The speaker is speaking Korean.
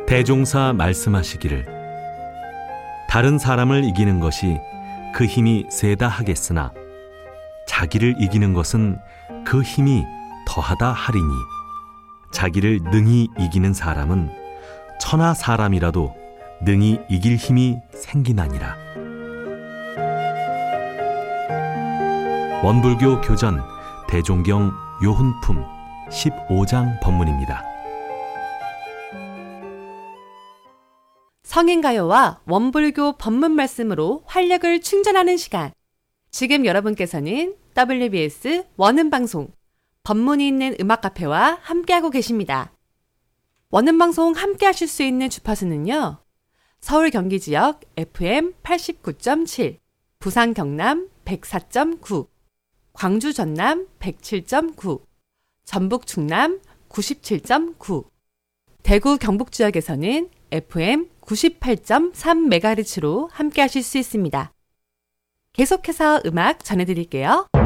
대종사 말씀하시기를 다른 사람을 이기는 것이 그 힘이 세다 하겠으나 자기를 이기는 것은 그 힘이 더하다 하리니 자기를 능히 이기는 사람은 천하 사람이라도 능히 이길 힘이 생기나니라. 원불교 교전 대종경 요훈품 15장 법문입니다. 성인가요와 원불교 법문 말씀으로 활력을 충전하는 시간. 지금 여러분께서는 WBS 원음방송 법문이 있는 음악카페와 함께하고 계십니다. 원음방송 함께하실 수 있는 주파수는요. 서울 경기 지역 FM 89.7, 부산 경남 104.9, 광주 전남 107.9, 전북 충남 97.9, 대구 경북 지역에서는 FM 98.3MHz로 함께 하실 수 있습니다. 계속해서 음악 전해드릴게요.